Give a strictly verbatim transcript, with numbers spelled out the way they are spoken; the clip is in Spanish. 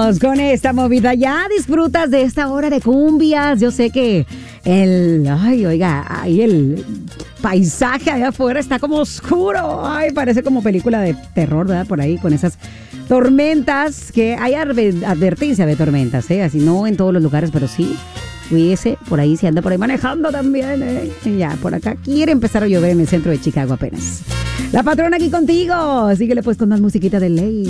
Vámonos con esta movida. Ya disfrutas de esta hora de cumbias. Yo sé que el, ay, oiga, ahí el paisaje allá afuera está como oscuro. Ay, parece como película de terror, ¿verdad? Por ahí con esas tormentas, que hay advertencia de tormentas, ¿eh? Así no en todos los lugares, pero sí. Cuídese, por ahí se anda por ahí manejando también, ¿eh? Ya, por acá quiere empezar a llover en el centro de Chicago apenas. La patrona aquí contigo. Síguele pues con más musiquita de ley.